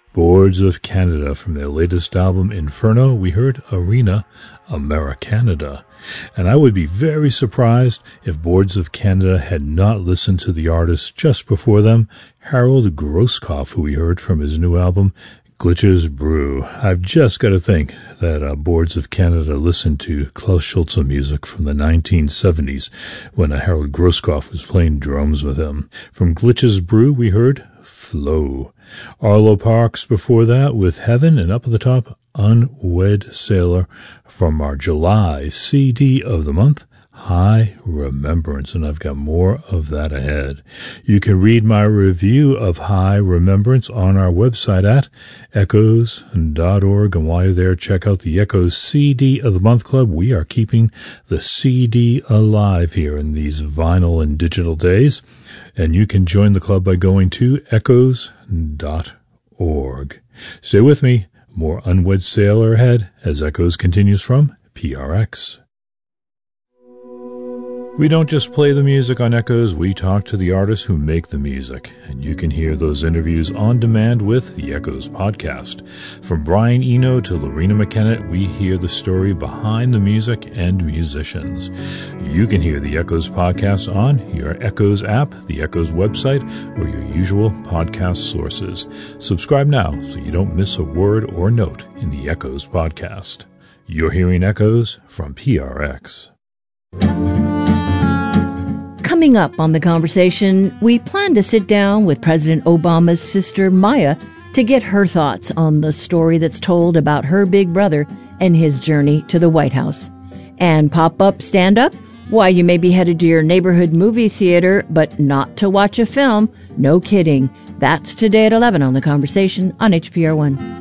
Boards of Canada. From their latest album, Inferno, we heard Arena Americanada. And I would be very surprised if Boards of Canada had not listened to the artist just before them, Harold Grosskopf, who we heard from his new album, Glitches Brew. I've just got to think that Boards of Canada listened to Klaus Schulze music from the 1970s when Harold Grosskopf was playing drums with him. From Glitches Brew, we heard Flow. Arlo Parks before that with Heaven, and up at the top, Unwed Sailor from our July CD of the month, High Remembrance, and I've got more of that ahead. You can read my review of High Remembrance on our website at echoes.org, and while you're there, check out the Echoes CD of the Month Club. We are keeping the CD alive here in these vinyl and digital days, and you can join the club by going to echoes.org. Stay with me. More Unwed Sailor ahead as Echoes continues from PRX. We don't just play the music on Echoes, we talk to the artists who make the music, and you can hear those interviews on demand with the Echoes podcast. From Brian Eno to Lorena McKenna, we hear the story behind the music and musicians. You can hear the Echoes podcast on your Echoes app, the Echoes website, or your usual podcast sources. Subscribe now so you don't miss a word or note in the Echoes podcast. You're hearing Echoes from PRX. Coming up on The Conversation, we plan to sit down with President Obama's sister Maya to get her thoughts on the story that's told about her big brother and his journey to the White House. And pop-up stand-up? Why you may be headed to your neighborhood movie theater, but not to watch a film. No kidding. That's today at 11 on The Conversation on HPR1.